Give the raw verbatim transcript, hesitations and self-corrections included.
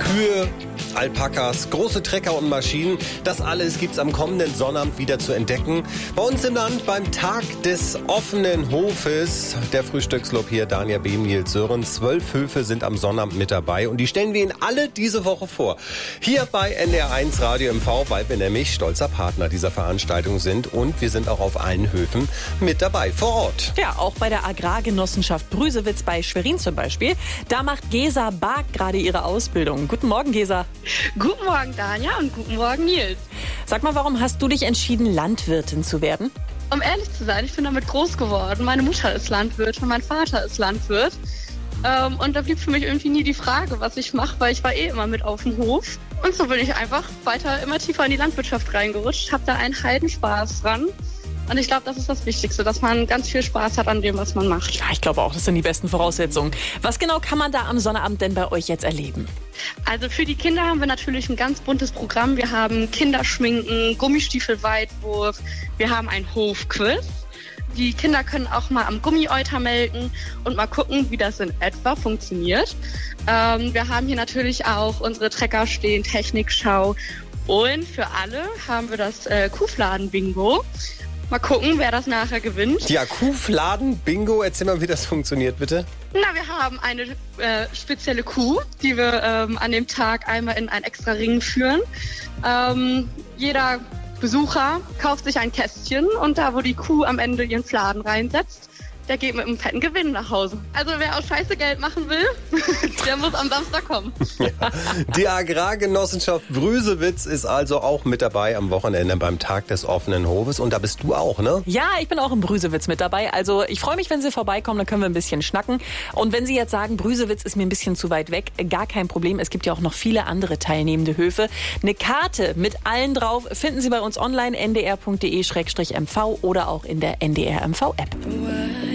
Kühe, Alpakas, große Trecker und Maschinen. Das alles gibt's am kommenden Sonnabend wieder zu entdecken. Bei uns im Land beim Tag des offenen Hofes. Der Frühstücksclub hier, Dania Behm, Nils Sören. Zwölf Höfe sind am Sonnabend mit dabei und die stellen wir Ihnen alle diese Woche vor. Hier bei N D R eins Radio M V, weil wir nämlich stolzer Partner dieser Veranstaltung sind und wir sind auch auf allen Höfen mit dabei vor Ort. Ja, auch bei der Agrargenossenschaft Brüsewitz bei Schwerin zum Beispiel. Da macht Gesa Bark gerade ihre Ausbildung. Guten Morgen, Gesa. Guten Morgen, Dania, und guten Morgen, Nils. Sag mal, warum hast du dich entschieden, Landwirtin zu werden? Um ehrlich zu sein, ich bin damit groß geworden. Meine Mutter ist Landwirt und mein Vater ist Landwirt. Ähm, und da blieb für mich irgendwie nie die Frage, was ich mache, weil ich war eh immer mit auf dem Hof. Und so bin ich einfach weiter immer tiefer in die Landwirtschaft reingerutscht, habe da einen Heidenspaß dran. Und ich glaube, das ist das Wichtigste, dass man ganz viel Spaß hat an dem, was man macht. Ja, ich glaube auch, das sind die besten Voraussetzungen. Was genau kann man da am Sonnabend denn bei euch jetzt erleben? Also für die Kinder haben wir natürlich ein ganz buntes Programm. Wir haben Kinderschminken, Gummistiefelweitwurf, wir haben ein Hofquiz. Die Kinder können auch mal am Gummieuter melken und mal gucken, wie das in etwa funktioniert. Ähm, wir haben hier natürlich auch unsere Trecker stehen, Technikschau. Und für alle haben wir das äh, Kuhfladen-Bingo. Mal gucken, wer das nachher gewinnt. Ja, Kuhfladen-Bingo, erzähl mal, wie das funktioniert, bitte. Na, wir haben eine äh, spezielle Kuh, die wir ähm, an dem Tag einmal in einen extra Ring führen. Ähm, jeder Besucher kauft sich ein Kästchen und da, wo die Kuh am Ende ihren Fladen reinsetzt, der geht mit einem fetten Gewinn nach Hause. Also wer auch Scheiße Geld machen will, der muss am Samstag kommen. Ja. Die Agrargenossenschaft Brüsewitz ist also auch mit dabei am Wochenende beim Tag des offenen Hofes. Und da bist du auch, ne? Ja, ich bin auch im Brüsewitz mit dabei. Also ich freue mich, wenn Sie vorbeikommen, dann können wir ein bisschen schnacken. Und wenn Sie jetzt sagen, Brüsewitz ist mir ein bisschen zu weit weg, gar kein Problem. Es gibt ja auch noch viele andere teilnehmende Höfe. Eine Karte mit allen drauf finden Sie bei uns online, n d r punkt d e slash m v oder auch in der N D R M V App.